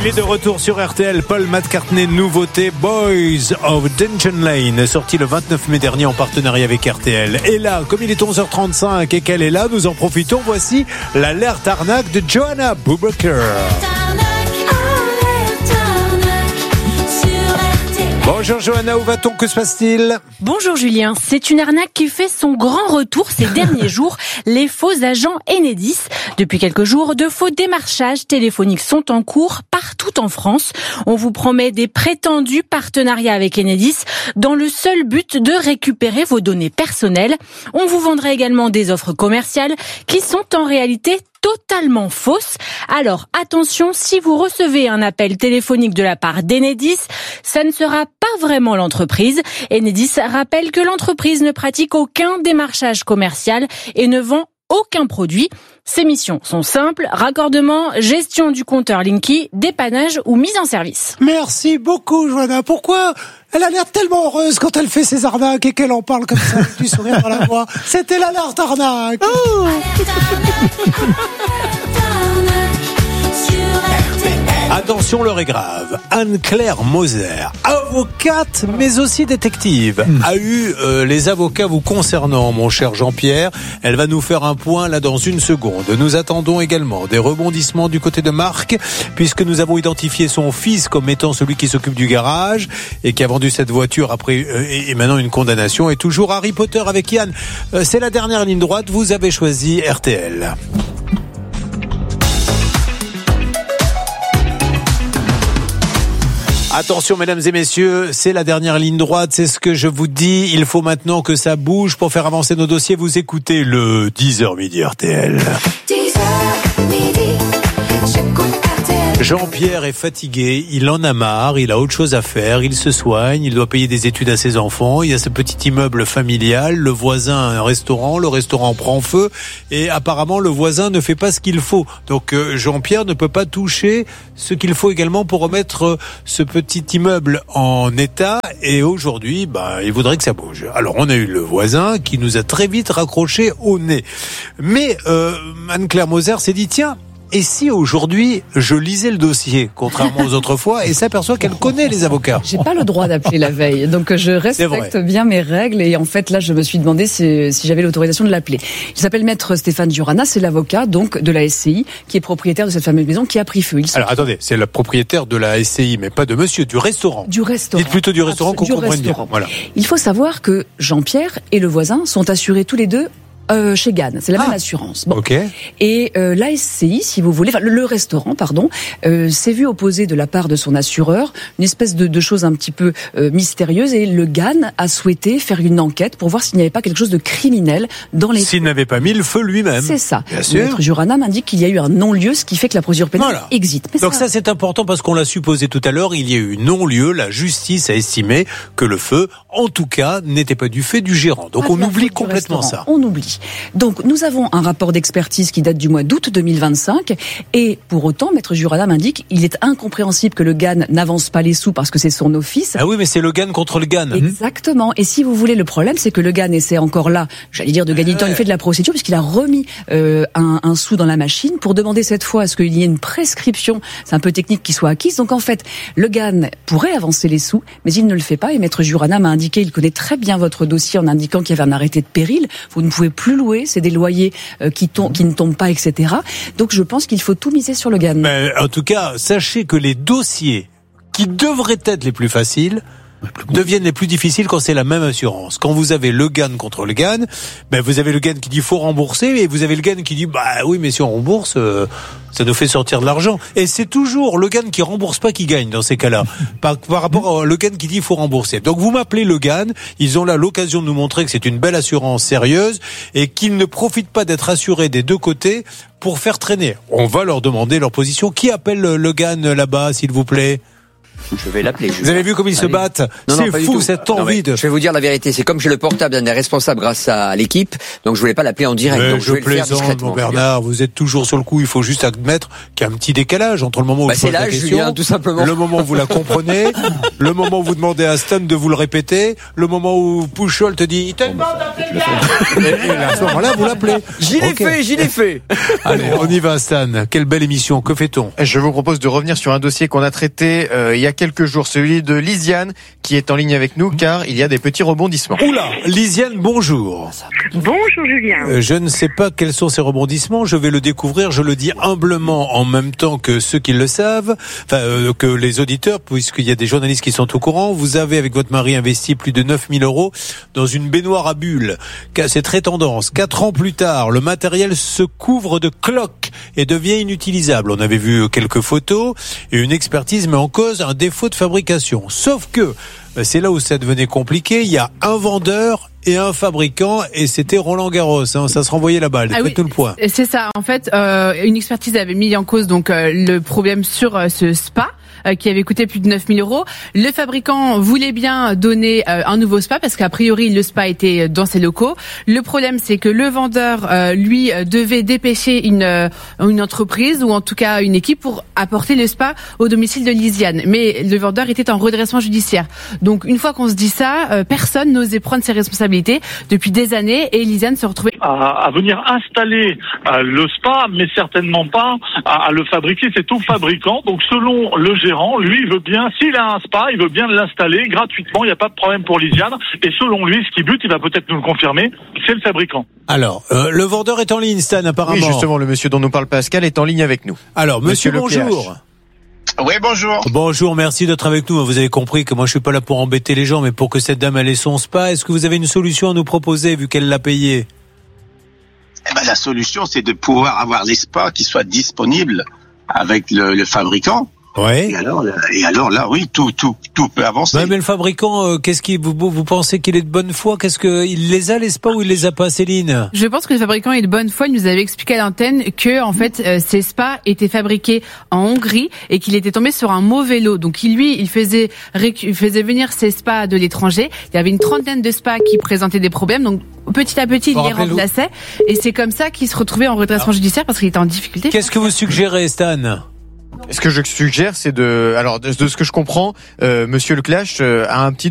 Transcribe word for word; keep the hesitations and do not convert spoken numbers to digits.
Il est de retour sur R T L. Paul McCartney, nouveauté Boys of Dungeon Lane, sorti le vingt-neuf mai dernier en partenariat avec R T L. Et là, comme il est onze heures trente-cinq et qu'elle est là, nous en profitons. Voici l'alerte arnaque de Johanna Boubacar. Bonjour Johanna, où va-t-on? Que se passe-t-il? Bonjour Julien, c'est une arnaque qui fait son grand retour ces derniers jours, les faux agents Enedis. Depuis quelques jours, de faux démarchages téléphoniques sont en cours partout en France. On vous promet des prétendus partenariats avec Enedis dans le seul but de récupérer vos données personnelles. On vous vendra également des offres commerciales qui sont en réalité totalement fausse. Alors attention, si vous recevez un appel téléphonique de la part d'Enedis, ça ne sera pas vraiment l'entreprise. Enedis rappelle que l'entreprise ne pratique aucun démarchage commercial et ne vend aucun produit. Ses missions sont simples: raccordement, gestion du compteur Linky, dépannage ou mise en service. Merci beaucoup Johanna. Pourquoi elle a l'air tellement heureuse quand elle fait ses arnaques et qu'elle en parle comme ça avec du sourire dans la voix? C'était l'alerte arnaque. Oh Attention, l'heure est grave. Anne-Claire Moser, avocate mais aussi détective, mmh. a eu euh, les avocats vous concernant, mon cher Jean-Pierre. Elle va nous faire un point là dans une seconde. Nous attendons également des rebondissements du côté de Marc, puisque nous avons identifié son fils comme étant celui qui s'occupe du garage et qui a vendu cette voiture après euh, et, et maintenant une condamnation. Et toujours Harry Potter avec Yann. Euh, c'est la dernière ligne droite. Vous avez choisi R T L. Attention mesdames et messieurs, c'est la dernière ligne droite, c'est ce que je vous dis. Il faut maintenant que ça bouge pour faire avancer nos dossiers. Vous écoutez le dix heures midi R T L. dix heures midi, j'écoute R T L. Jean-Pierre est fatigué, il en a marre, il a autre chose à faire, il se soigne, il doit payer des études à ses enfants, il y a ce petit immeuble familial, le voisin a un restaurant, le restaurant prend feu et apparemment le voisin ne fait pas ce qu'il faut. Donc euh, Jean-Pierre ne peut pas toucher ce qu'il faut également pour remettre euh, ce petit immeuble en état et aujourd'hui, bah, il voudrait que ça bouge. Alors on a eu le voisin qui nous a très vite raccroché au nez. Mais euh, Anne-Claire Moser s'est dit tiens, et si aujourd'hui je lisais le dossier, contrairement aux autres fois, et s'aperçoit qu'elle connaît les avocats? J'ai pas le droit d'appeler la veille, donc je respecte bien mes règles. Et en fait, là, je me suis demandé si, si j'avais l'autorisation de l'appeler. Il s'appelle Maître Stéphane Durana, c'est l'avocat donc de la S C I qui est propriétaire de cette fameuse maison qui a pris feu. Il Alors attendez, c'est le propriétaire de la S C I, mais pas de monsieur, du restaurant. Du restaurant. Dites plutôt du restaurant qu'on comprenne bien. Voilà. Il faut savoir que Jean-Pierre et le voisin sont assurés tous les deux Euh, chez Gann, c'est la ah, même assurance. Bon. Okay. Et euh, la S C I, si vous voulez, enfin le, le restaurant, pardon, euh, s'est vu opposer de la part de son assureur une espèce de, de chose un petit peu euh, mystérieuse, et le Gann a souhaité faire une enquête pour voir s'il n'y avait pas quelque chose de criminel dans les. S'il n'avait pas mis le feu lui-même. C'est ça. Bien sûr. Maître Jurana m'indique qu'il y a eu un non-lieu, ce qui fait que la procédure pénale voilà. existe. Mais Donc ça, ça c'est important parce qu'on l'a supposé tout à l'heure, il y a eu non-lieu. La justice a estimé que le feu, en tout cas, n'était pas du fait du gérant. Donc pas on oublie complètement ça. On oublie. Donc nous avons un rapport d'expertise qui date du mois d'août deux mille vingt-cinq et pour autant, Maître Jurana m'indique il est incompréhensible que le Gann n'avance pas les sous parce que c'est son office. Ah oui, mais c'est le Gann contre le Gann. Exactement. Et si vous voulez, le problème, c'est que le Gann essaie encore là, j'allais dire de gagner du temps, il fait de la procédure puisqu'il a remis euh, un, un sou dans la machine pour demander cette fois à ce qu'il y ait une prescription, c'est un peu technique, qui soit acquise. Donc en fait, le Gann pourrait avancer les sous, mais il ne le fait pas. Et Maître Jurana m'a indiqué, il connaît très bien votre dossier en indiquant qu'il y avait un arrêté de péril. Vous ne pouvez plus louer. C'est des loyers euh, qui, tom- qui ne tombent pas, et cetera. Donc je pense qu'il faut tout miser sur le Gann. Mais en tout cas, sachez que les dossiers qui devraient être les plus faciles deviennent les plus difficiles quand c'est la même assurance. Quand vous avez le Gann contre le Gann, ben vous avez le Gann qui dit faut rembourser et vous avez le Gann qui dit bah oui mais si on rembourse euh, ça nous fait sortir de l'argent. Et c'est toujours le Gann qui rembourse pas qui gagne dans ces cas-là. Par, par rapport au le Gann qui dit faut rembourser. Donc vous m'appelez le Gann, ils ont là l'occasion de nous montrer que c'est une belle assurance sérieuse et qu'ils ne profitent pas d'être assurés des deux côtés pour faire traîner. On va leur demander leur position. Qui appelle le Gann là-bas s'il vous plaît? Je vais l'appeler. Vous avez vu comme ils se battent? Non, c'est non, fou, cette envie de... Je vais vous dire la vérité, c'est comme j'ai le portable d'un des responsables grâce à l'équipe, donc je voulais pas l'appeler en direct. Mais donc je, je vais le faire plaisante, discrètement. mon Bernard, vous êtes toujours sur le coup, il faut juste admettre qu'il y a un petit décalage entre le moment où bah, vous c'est posez la l'âge, question, Julien, tout simplement. le moment où vous la comprenez, le moment où vous demandez à Stan de vous le répéter, le moment où Pouchol te dit « Tellement d'appeler le gars !» Et à ce moment-là, vous l'appelez. J'y l'ai Okay. fait, j'y l'ai fait. Allez, on y va Stan, quelle belle émission, que fait-on? Je vous propose de revenir sur un dossier qu'on a traité euh, il y a quelques jours, celui de Lisiane, qui est en ligne avec nous, car il y a des petits rebondissements. Oula, Lisiane, bonjour. Bonjour Julien. Euh, je ne sais pas quels sont ces rebondissements, je vais le découvrir, je le dis humblement en même temps que ceux qui le savent, enfin euh, que les auditeurs, puisqu'il y a des journalistes qui sont au courant. Vous avez avec votre mari investi plus de neuf mille euros dans une baignoire à bulles. C'est très tendance. Quatre ans plus tard, le matériel se couvre de cloques et devient inutilisable. On avait vu quelques photos et une expertise met en cause un défaut de fabrication. Sauf que c'est là où ça devenait compliqué. Il y a un vendeur et un fabricant, et c'était Roland Garros. Hein, ça se renvoyait la balle. Ah Faites oui, tout le point. C'est ça. En fait, euh, une expertise avait mis en cause donc euh, le problème sur euh, ce spa euh, qui avait coûté plus de neuf mille euros. Le fabricant voulait bien donner euh, un nouveau spa parce qu'a priori le spa était dans ses locaux. Le problème, c'est que le vendeur, euh, lui, devait dépêcher une euh, une entreprise ou en tout cas une équipe pour apporter le spa au domicile de Lisiane. Mais le vendeur était en redressement judiciaire. Donc une fois qu'on se dit ça, euh, personne n'osait prendre ses responsabilités depuis des années et Lisiane se retrouvait à, à venir installer euh, le spa, mais certainement pas à, à le fabriquer. C'est tout fabricant. Donc selon le gérant, lui il veut bien, s'il a un spa, il veut bien l'installer gratuitement. Il n'y a pas de problème pour Lisiane. Et selon lui, ce qui bute, il va peut-être nous le confirmer, c'est le fabricant. Alors, euh, le vendeur est en ligne, Stan, apparemment. Oui, justement, le monsieur dont nous parle Pascal est en ligne avec nous. Alors, monsieur, monsieur bonjour. Oui, bonjour. Bonjour, merci d'être avec nous. Vous avez compris que moi je suis pas là pour embêter les gens, mais pour que cette dame ait son spa. Est-ce que vous avez une solution à nous proposer vu qu'elle l'a payé? Eh ben, la solution, c'est de pouvoir avoir les spas qui soient disponibles avec le, le fabricant. Ouais. Et alors, là, et alors là, oui, tout, tout, tout peut avancer. Ouais, mais le fabricant, euh, qu'est-ce qu'il vous, vous pensez qu'il est de bonne foi? Qu'est-ce que il les a les spas ou il les a pas, Céline? Je pense que le fabricant est de bonne foi. Il nous avait expliqué à l'antenne que, en fait, euh, ces spas étaient fabriqués en Hongrie et qu'il était tombé sur un mauvais lot. Donc, il, lui, il faisait, récu- il faisait venir ces spas de l'étranger. Il y avait une trentaine de spas qui présentaient des problèmes. Donc, petit à petit, il les remplaçait. Et c'est comme ça qu'il se retrouvait en redressement judiciaire parce qu'il était en difficulté. Qu'est-ce que vous suggérez, Stan? Ce que je suggère, c'est de, alors de, de ce que je comprends, euh, Monsieur Leclache euh, a un petit